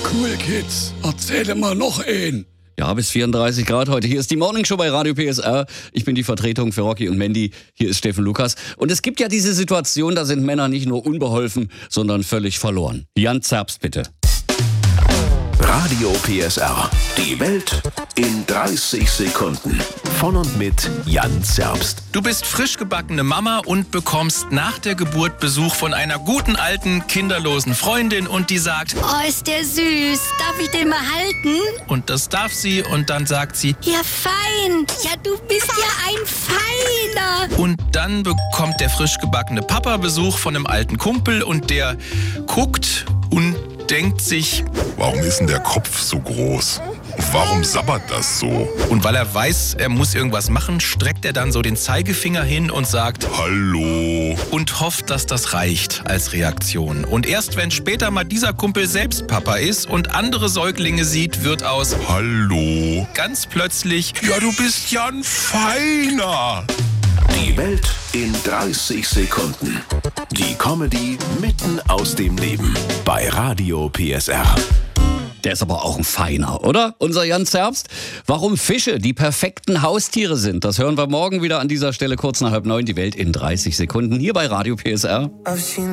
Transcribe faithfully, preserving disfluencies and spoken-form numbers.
Cool Kids, erzähle mal noch einen. Ja, bis vierunddreißig Grad heute. Hier ist die Morning Show bei Radio P S R. Ich bin die Vertretung für Rocky und Mandy. Hier ist Steffen Lukas. Und es gibt ja diese Situation, da sind Männer nicht nur unbeholfen, sondern völlig verloren. Jan Zerbst, bitte. Radio P S R. Die Welt in dreißig Sekunden. Von und mit Jan Zerbst. Du bist frisch gebackene Mama und bekommst nach der Geburt Besuch von einer guten alten, kinderlosen Freundin und die sagt, oh, ist der süß. Darf ich den mal halten? und das darf sie und dann sagt sie, Ja, fein. Ja, du bist ja ein Feiner. und dann bekommt der frisch gebackene Papa Besuch von einem alten Kumpel und der guckt und denkt sich, Warum ist denn der Kopf so groß? Und warum sabbert das so? und weil er weiß, er muss irgendwas machen, streckt er dann so den Zeigefinger hin und sagt Hallo? und hofft, dass das reicht als Reaktion. Und erst wenn später mal dieser Kumpel selbst Papa ist und andere Säuglinge sieht, wird aus Hallo? ganz plötzlich, Ja, du bist ja ein Feiner. Die Welt in dreißig Sekunden. Die Comedy mitten aus dem Leben. Bei Radio P S R. Der ist aber auch ein Feiner, oder? Unser Jan Zerbst. Warum Fische die perfekten Haustiere sind, das hören wir morgen wieder an dieser Stelle kurz nach halb neun. Die Welt in dreißig Sekunden hier bei Radio P S R.